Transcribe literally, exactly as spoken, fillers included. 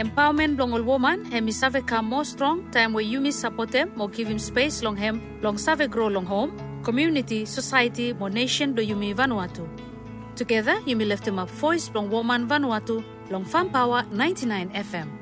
Empowerment long all woman and mi save come more strong time where you mi support them more give him space long him long save grow long home community society more nation do you mi Vanuatu. Together you mi lift him up voice long woman Vanuatu long Fan Power ninety-nine F M.